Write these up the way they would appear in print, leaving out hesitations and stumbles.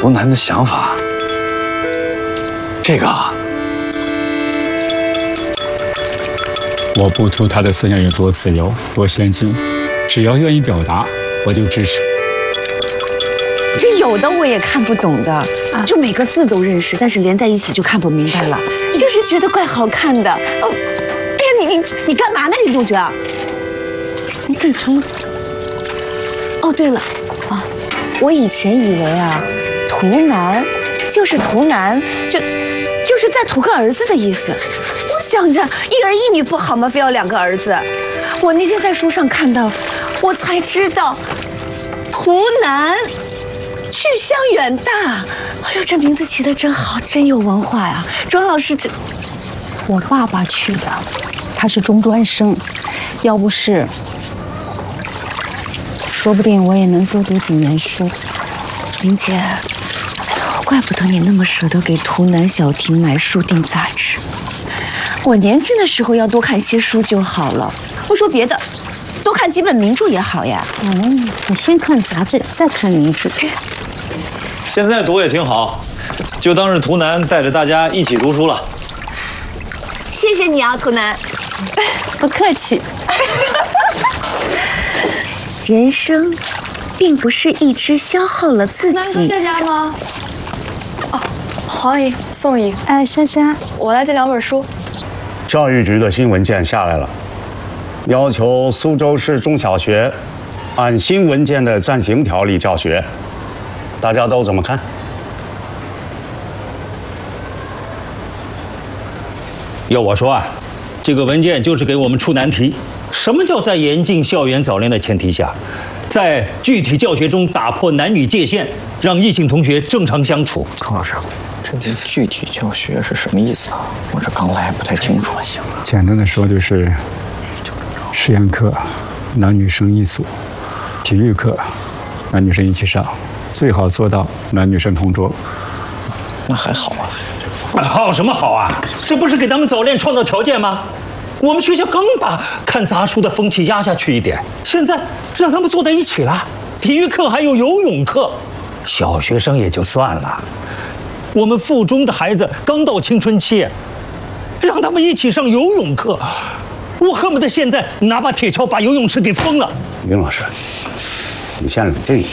图南的想法，这个啊， 我不图他的思想有多自由、多先进，只要愿意表达，我就支持。 这有的我也看不懂的，就每个字都认识，但是连在一起就看不明白了，就是觉得怪好看的。哦，哎呀，你干嘛呢，李杜哲？你干什么？哦，对了，啊，我以前以为啊。 图南就是图南，就是在图个儿子的意思。我想着一儿一女不好吗？非要2个儿子。我那天在书上看到，我才知道，图南志向远大。哎呦，这名字起得真好，真有文化呀！庄老师， 我爸爸取的，他是中专生，要不是，说不定我也能多读几年书。 林姐。 怪不得你那么舍得给图南小婷买书订杂志。我年轻的时候要多看些书就好了。不说别的，多看几本名著也好呀。 你先看杂志，再看名著。 现在读也挺好，就当是图南带着大家一起读书了。 谢谢你啊，图南。 不客气。 人生，并不是一直消耗了自己。 在家吗？ 哦，黄姨、宋姨， 哎，珊珊， 我来借2本书。 教育局的新文件下来了，要求苏州市中小学按新文件的暂行条例教学，大家都怎么看？ 要我说啊，这个文件就是给我们出难题。什么叫在严禁校园早恋的前提下，在具体教学中打破男女界限，让异性同学正常相处？ 康老师，这具体教学是什么意思啊？我这刚来不太清楚。 简单的说就是实验课男女生一组，体育课男女生一起上，最好做到男女生同桌。 那还好啊。 好什么好啊？这不是给他们早恋创造条件吗？我们学校刚把看杂书的风气压下去一点，现在让他们坐在一起了。体育课还有游泳课，小学生也就算了，我们附中的孩子刚到青春期，让他们一起上游泳课，我恨不得现在拿把铁锹把游泳池给封了。 林老师，你先冷静一点。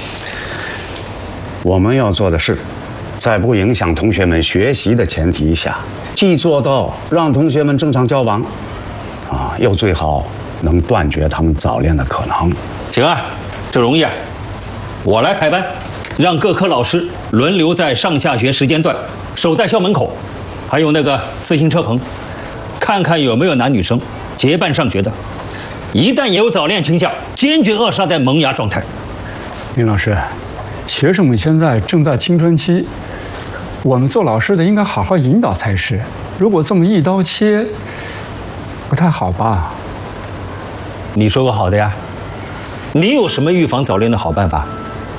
我们要做的是，在不影响同学们学习的前提下，既做到让同学们正常交往，又最好能断绝他们早恋的可能。 行啊，这容易啊，我来排班，让各科老师轮流在上下学时间段守在校门口，还有那个自行车棚，看看有没有男女生结伴上学的。一旦有早恋倾向，坚决扼杀在萌芽状态。 林老师，学生们现在正在青春期，我们做老师的应该好好引导才是。如果这么一刀切，不太好吧？ 你说个好的呀，你有什么预防早恋的好办法？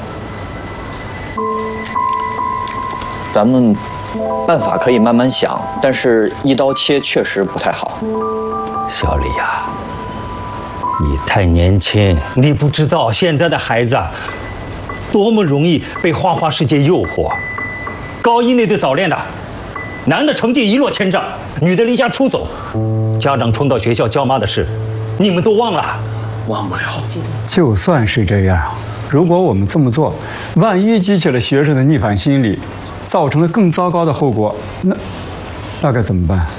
咱们办法可以慢慢想，但是一刀切确实不太好。 小李呀，你太年轻，你不知道现在的孩子啊，多么容易被花花世界诱惑。高一那对早恋的，男的成绩一落千丈，女的离家出走，家长冲到学校叫妈的事，你们都忘了？ 忘不了。 就算是这样，如果我们这么做，万一激起了学生的逆反心理，造成了更糟糕的后果，那该怎么办？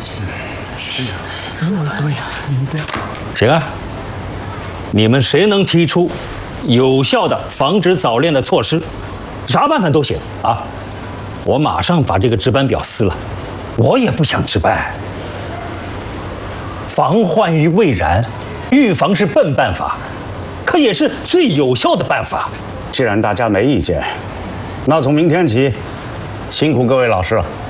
行啊，你们谁能提出有效的防止早恋的措施，啥办法都行啊！我马上把这个值班表撕了，我也不想值班。防患于未然，预防是笨办法，可也是最有效的办法。 既然大家没意见，那从明天起，辛苦各位老师了。